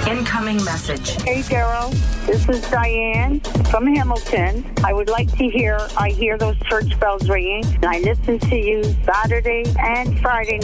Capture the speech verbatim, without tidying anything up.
Incoming message. Hey, Daryl. This is Diane from Hamilton. I would like to hear, I hear those church bells ringing, and I listen to you Saturday and Friday